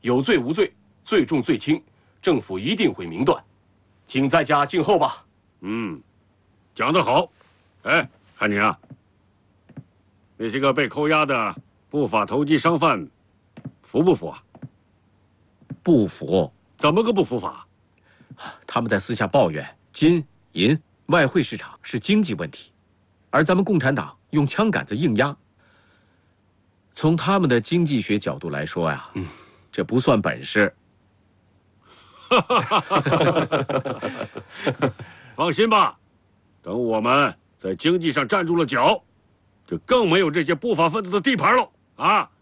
有罪无罪，罪重罪轻，政府一定会明断，请在家静候吧。 讲得好。哎，汉宁啊，那些个被扣押的不法投机商贩，服不服啊？ 不服。 怎么个不服法？ 他们在私下抱怨金银外汇市场是经济问题，而咱们共产党用枪杆子硬压。从他们的经济学角度来说呀，这不算本事。 放心吧，等我们在经济上站住了脚，就更没有这些不法分子的地盘了啊！